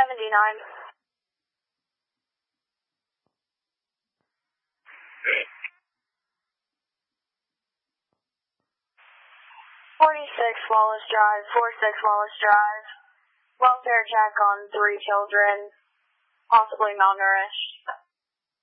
79. 46 Wallace Drive, 46 Wallace Drive. Welfare check on 3 children, possibly malnourished.